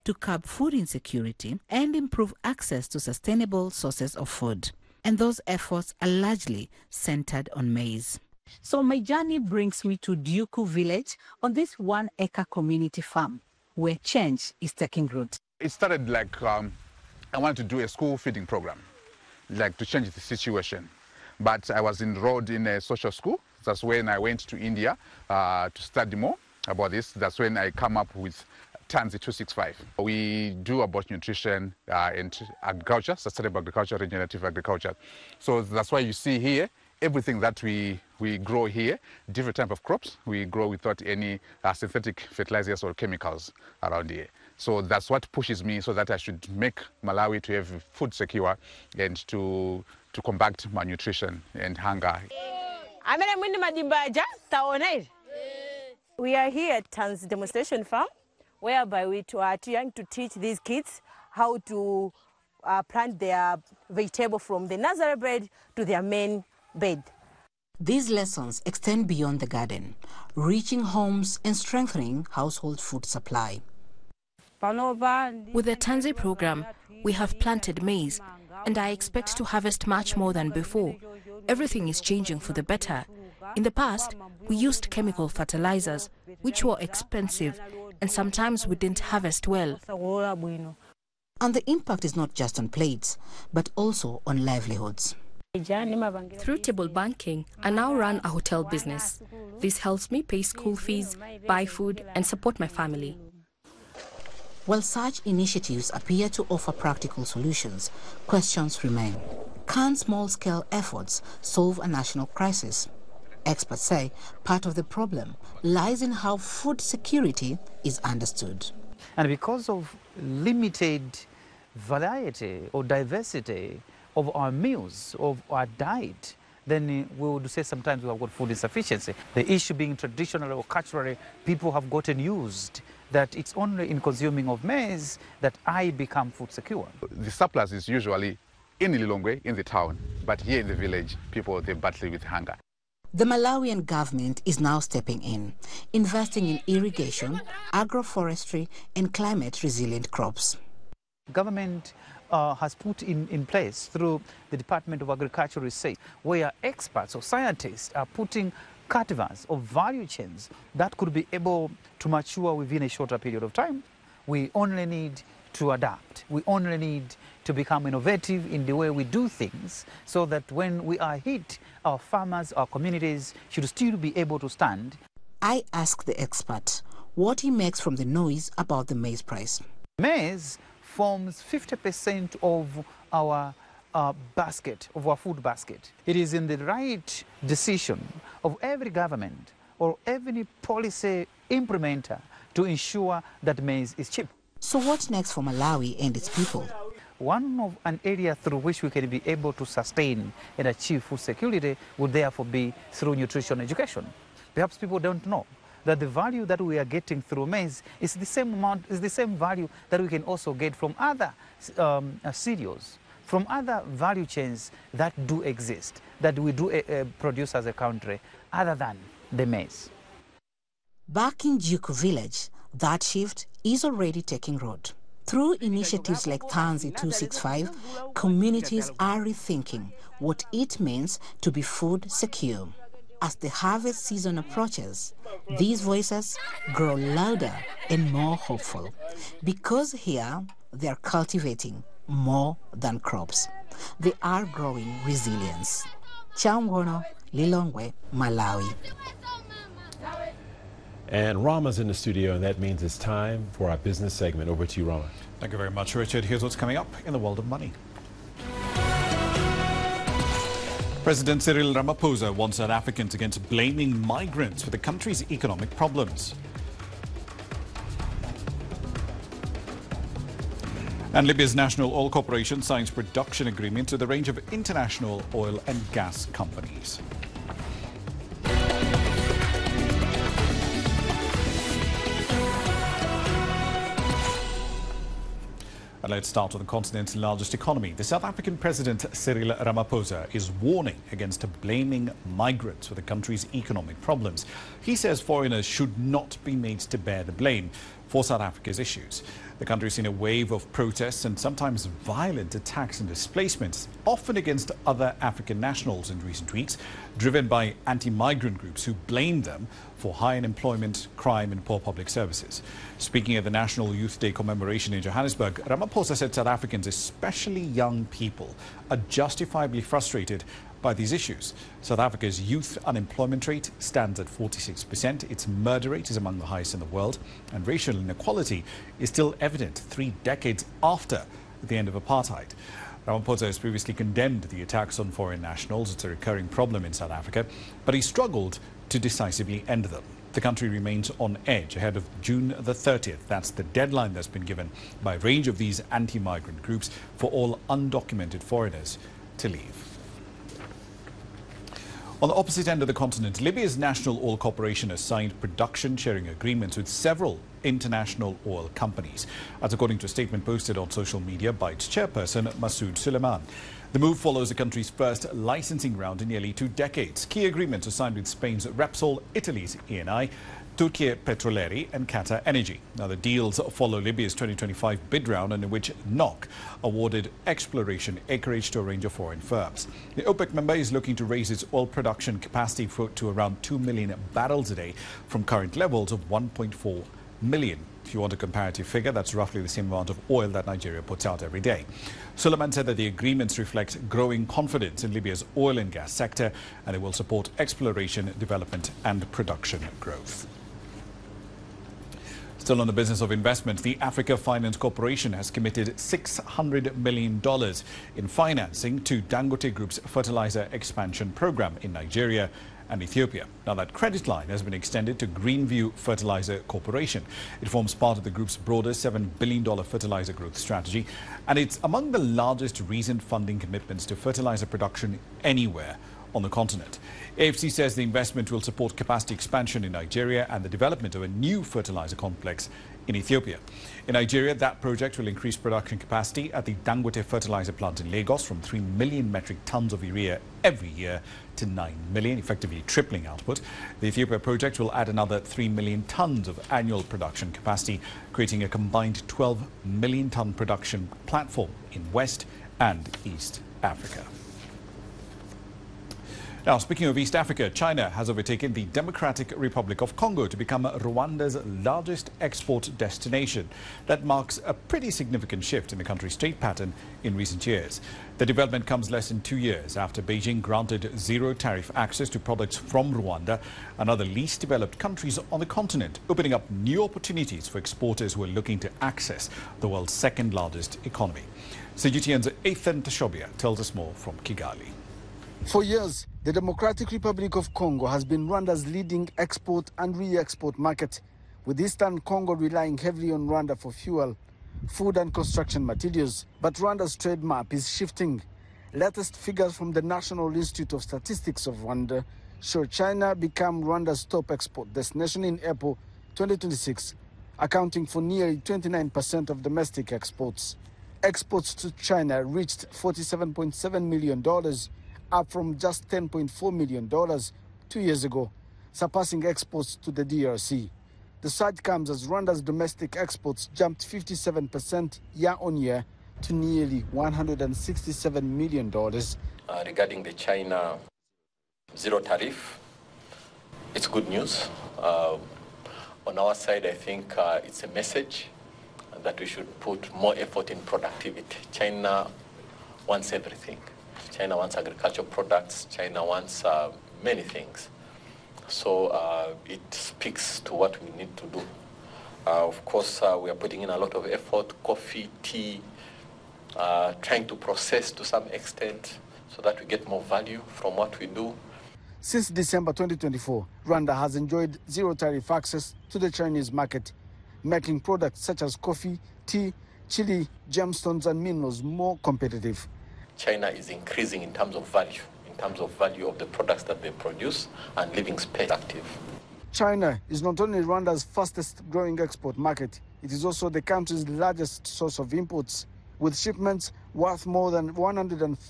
to curb food insecurity and improve access to sustainable sources of food. And those efforts are largely centered on maize. So my journey brings me to Duku village on this 1-acre community farm where change is taking root. It started like I wanted to do a school feeding program, like to change the situation. But I was enrolled in a social school. That's when I went to India to study more about this. That's when I come up with Tanzi 265. We do about nutrition and agriculture, sustainable agriculture, regenerative agriculture. So that's why you see here, everything that we grow here, different type of crops, we grow without any synthetic fertilizers or chemicals around here. So that's what pushes me so that I should make Malawi to have food secure and to combat malnutrition and hunger. We are here at Tanzi demonstration farm, whereby we are trying to teach these kids how to plant their vegetable from the nursery bed to their main bed. These lessons extend beyond the garden, reaching homes and strengthening household food supply. With the Tanzi program, we have planted maize, and I expect to harvest much more than before. Everything is changing for the better. In the past, we used chemical fertilizers, which were expensive, and sometimes we didn't harvest well. And the impact is not just on plates, but also on livelihoods. Through table banking, I now run a hotel business. This helps me pay school fees, buy food, and support my family. While such initiatives appear to offer practical solutions, questions remain. Can small-scale efforts solve a national crisis? Experts say part of the problem lies in how food security is understood. And because of limited variety or diversity of our meals, of our diet, then we would say sometimes we have got food insufficiency. The issue being traditionally or culturally, people have gotten used that it's only in consuming of maize that I become food secure. The surplus is usually in Lilongwe, in the town, but here in the village, people, they battle with hunger. The Malawian government is now stepping in, investing in irrigation, agroforestry, and climate-resilient crops. Government has put in place through the Department of Agriculture Research, where experts or scientists are putting cultivars or value chains that could be able to mature within a shorter period of time. We only need to adapt. We only need to become innovative in the way we do things so that when we are hit, our farmers, our communities should still be able to stand. I asked the expert what he makes from the noise about the maize price. Maize forms 50% of our basket, of our food basket. It is in the right decision of every government or every policy implementer to ensure that maize is cheap. So what's next for Malawi and its people? An area through which we can be able to sustain and achieve food security would therefore be through nutrition education. Perhaps people don't know that the value that we are getting through maize is the same amount, is the same value that we can also get from other cereals, from other value chains that do exist, that we do produce as a country, other than the maize. Back in Duku village, that shift is already taking root. Through initiatives like Tanzi 265, communities are rethinking what it means to be food secure. As the harvest season approaches, these voices grow louder and more hopeful, because here they are cultivating more than crops. They are growing resilience. Chamwono, Lilongwe, Malawi. And Rama's in the studio, and that means it's time for our business segment. Over to you, Rama. Thank you very much, Richard. Here's what's coming up in the world of money. President Cyril Ramaphosa warns South Africans against blaming migrants for the country's economic problems. And Libya's National Oil Corporation signs production agreements with a range of international oil and gas companies. And let's start with the continent's largest economy. The South African President Cyril Ramaphosa is warning against blaming migrants for the country's economic problems. He says foreigners should not be made to bear the blame. for South Africa's issues. The country has seen a wave of protests and sometimes violent attacks and displacements, often against other African nationals in recent weeks, driven by anti-migrant groups who blame them for high unemployment, crime and poor public services. Speaking at the National Youth Day commemoration in Johannesburg, Ramaphosa said South Africans, especially young people, are justifiably frustrated by these issues. South Africa's youth unemployment rate stands at 46%. Its murder rate is among the highest in the world. And racial inequality is still evident 3 decades after the end of apartheid. Ramaphosa has previously condemned the attacks on foreign nationals. It's a recurring problem in South Africa, but he struggled to decisively end them. The country remains on edge ahead of June the 30th. That's the deadline that's been given by a range of these anti-migrant groups for all undocumented foreigners to leave. On the opposite end of the continent, Libya's National Oil Corporation has signed production sharing agreements with several international oil companies. That's according to a statement posted on social media by its chairperson, Masoud Suleiman. The move follows the country's first licensing round in nearly 2 decades. Key agreements are signed with Spain's Repsol, Italy's Eni, Turkiye Petroleri and Qatar Energy. Now, the deals follow Libya's 2025 bid round, in which NOC awarded exploration acreage to a range of foreign firms. The OPEC member is looking to raise its oil production capacity to around 2 million barrels a day from current levels of 1.4 million. If you want a comparative figure, that's roughly the same amount of oil that Nigeria puts out every day. Suleiman said that the agreements reflect growing confidence in Libya's oil and gas sector, and they will support exploration, development and production growth. Still on the business of investment, the Africa Finance Corporation has committed $600 million in financing to Dangote Group's fertilizer expansion program in Nigeria and Ethiopia. Now, that credit line has been extended to Greenview Fertilizer Corporation. It forms part of the group's broader $7 billion fertilizer growth strategy, and it's among the largest recent funding commitments to fertilizer production anywhere on the continent. AFC says the investment will support capacity expansion in Nigeria and the development of a new fertilizer complex in Ethiopia. In Nigeria, that project will increase production capacity at the Dangote fertilizer plant in Lagos from 3 million metric tons of urea every year to 9 million, effectively tripling output. The Ethiopia project will add another 3 million tons of annual production capacity, creating a combined 12 million ton production platform in West and East Africa. Now, speaking of East Africa, China has overtaken the Democratic Republic of Congo to become Rwanda's largest export destination. That marks a pretty significant shift in the country's trade pattern in recent years. The development comes less than 2 years after Beijing granted zero tariff access to products from Rwanda and other least developed countries on the continent, opening up new opportunities for exporters who are looking to access the world's second largest economy. CGTN's Ethan Tashobia tells us more from Kigali. For years, the Democratic Republic of Congo has been Rwanda's leading export and re-export market, with Eastern Congo relying heavily on Rwanda for fuel, food and construction materials. But Rwanda's trade map is shifting. Latest figures from the National Institute of Statistics of Rwanda show China become Rwanda's top export destination in April 2026, accounting for nearly 29% of domestic exports. Exports to China reached $47.7 million, up from just $10.4 million 2 years ago, surpassing exports to the DRC. The surge comes as Rwanda's domestic exports jumped 57% year-on-year to nearly $167 million. Regarding the China zero tariff, it's good news. On our side, I think it's a message that we should put more effort in productivity. China wants everything. China wants agricultural products. China wants many things. So it speaks to what we need to do. Of course, we are putting in a lot of effort, coffee, tea, trying to process to some extent so that we get more value from what we do. Since December 2024, Rwanda has enjoyed zero tariff access to the Chinese market, making products such as coffee, tea, chili, gemstones and minerals more competitive. China is increasing in terms of value of the products that they produce and leaving space active. China is not only Rwanda's fastest growing export market, it is also the country's largest source of imports, with shipments worth more than $140